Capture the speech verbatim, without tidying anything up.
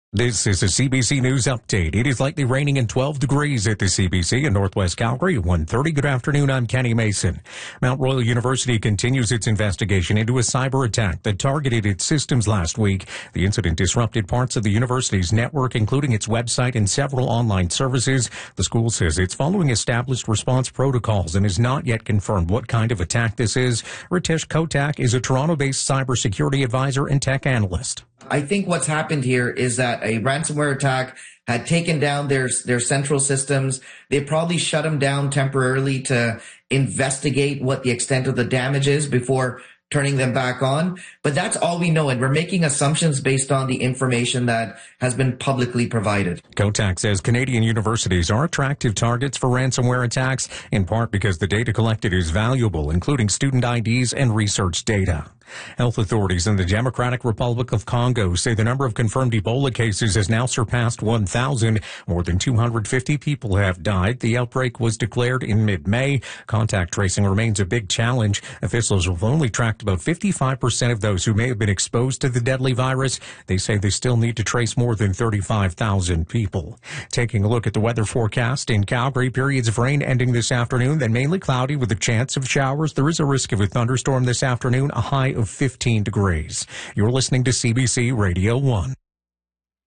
This is a C B C News update. It is likely raining and twelve degrees at the C B C in Northwest Calgary at one thirty. Good afternoon, I'm Kenny Mason. Mount Royal University continues its investigation into a cyber attack that targeted its systems last week. The incident disrupted parts of the university's network, including its website and several online services. The school says it's following established response protocols and has not yet confirmed what kind of attack this is. Ritesh Kotak is a Toronto-based cybersecurity advisor and tech analyst. I think what's happened here is that a ransomware attack had taken down their their central systems. They probably shut them down temporarily to investigate what the extent of the damage is before turning them back on. But that's all we know, and we're making assumptions based on the information that has been publicly provided. Kotak says Canadian universities are attractive targets for ransomware attacks, in part because the data collected is valuable, including student I Ds and research data. Health authorities in the Democratic Republic of Congo say the number of confirmed Ebola cases has now surpassed one thousand. More than two hundred fifty people have died. The outbreak was declared in mid-May. Contact tracing remains a big challenge. Officials have only tracked about fifty-five percent of those who may have been exposed to the deadly virus. They say they still need to trace more than thirty-five thousand people. Taking a look at the weather forecast in Calgary, periods of rain ending this afternoon, then mainly cloudy with a chance of showers. There is a risk of a thunderstorm this afternoon, a high of fifteen degrees. You're listening to C B C Radio one.